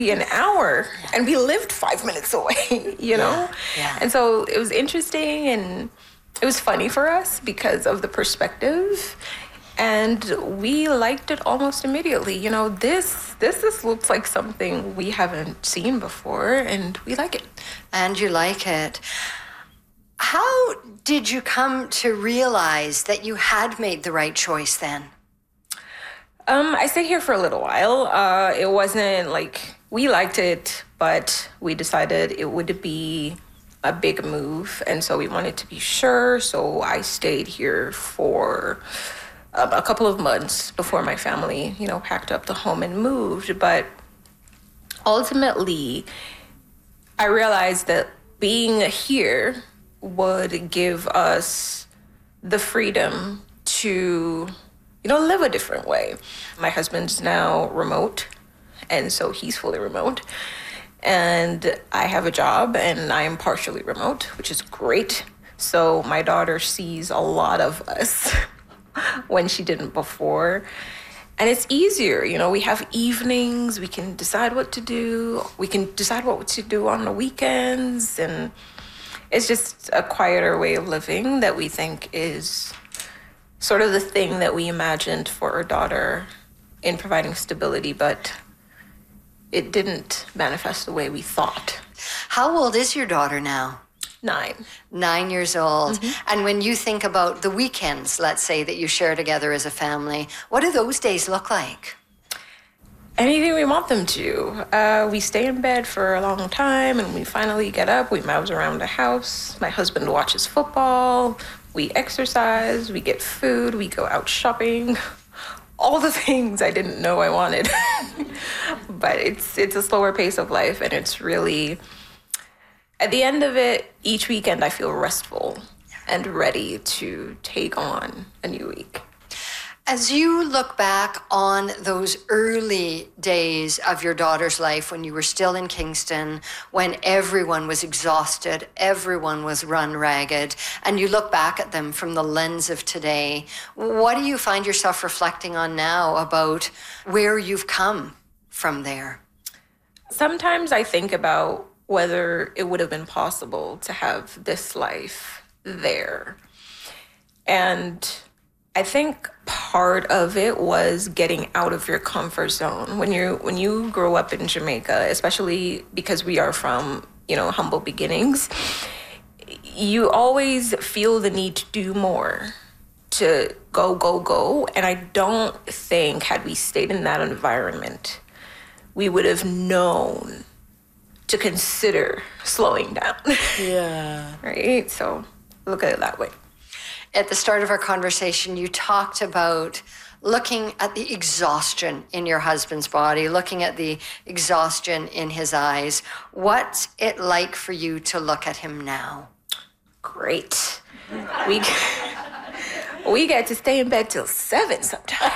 an hour and we lived 5 minutes away, you know? Yeah. And so it was interesting and it was funny for us because of the perspective. And we liked it almost immediately. You know, this looks like something we haven't seen before, and we like it. And you like it. How did you come to realize that you had made the right choice then? I stayed here for a little while. It wasn't like we liked it, but we decided it would be a big move. And so we wanted to be sure. So I stayed here for a couple of months before my family, you know, packed up the home and moved. But ultimately, I realized that being here would give us the freedom to, you know, live a different way. My husband's now remote, and so he's fully remote. And I have a job, and I am partially remote, which is great. So my daughter sees a lot of us when she didn't before. And it's easier, you know, we have evenings, we can decide what to do, we can decide what to do on the weekends, and it's just a quieter way of living that we think is sort of the thing that we imagined for our daughter in providing stability, but it didn't manifest the way we thought. How old is your daughter now? 9. 9 years old. And when you think about the weekends, let's say, that you share together as a family, what do those days look like? Anything we want them to. We stay in bed for a long time, and we finally get up, we mouse around the house. My husband watches football, we exercise, we get food, we go out shopping. All the things I didn't know I wanted. But it's a slower pace of life, and it's really, at the end of it, each weekend I feel restful and ready to take on a new week. As you look back on those early days of your daughter's life when you were still in Kingston, when everyone was exhausted, everyone was run ragged, and you look back at them from the lens of today, what do you find yourself reflecting on now about where you've come from there? Sometimes I think about whether it would have been possible to have this life there. And I think part of it was getting out of your comfort zone. When you grow up in Jamaica, especially because we are from, you know, humble beginnings, you always feel the need to do more, to go. And I don't think had we stayed in that environment, we would have known to consider slowing down. Yeah. Right? So look at it that way. At the start of our conversation, you talked about looking at the exhaustion in your husband's body, looking at the exhaustion in his eyes. What's it like for you to look at him now? Great. We get to stay in bed till 7 sometimes.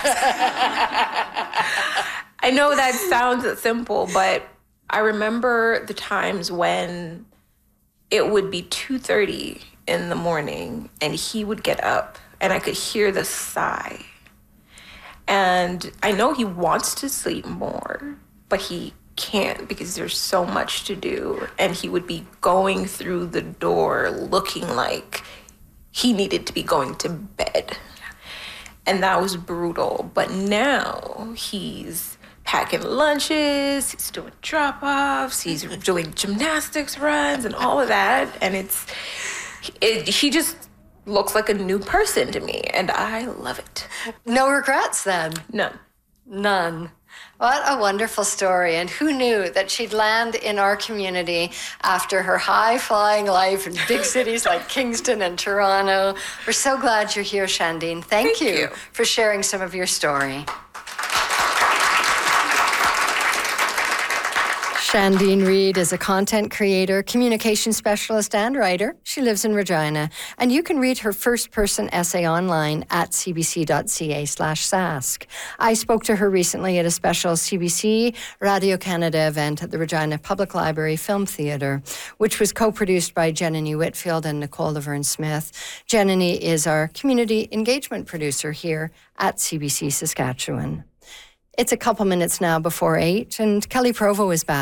I know that sounds simple, but I remember the times when it would be 2:30 in the morning and he would get up and I could hear the sigh. And I know he wants to sleep more, but he can't because there's so much to do. And he would be going through the door looking like he needed to be going to bed. And that was brutal. But now he's packing lunches, he's doing drop-offs, he's doing gymnastics runs and all of that. And he just looks like a new person to me, and I love it. No regrets then? None. What a wonderful story. And who knew that she'd land in our community after her high-flying life in big cities like Kingston and Toronto. We're so glad you're here, Shandine. Thank you for sharing some of your story. Shandine Reid is a content creator, communication specialist, and writer. She lives in Regina, and you can read her first-person essay online at cbc.ca/sask. I spoke to her recently at a special CBC Radio Canada event at the Regina Public Library Film Theatre, which was co-produced by Jenny Whitfield and Nicole Laverne-Smith. Jenny is our community engagement producer here at CBC Saskatchewan. It's a couple minutes now before 8, and Kelly Provo is back.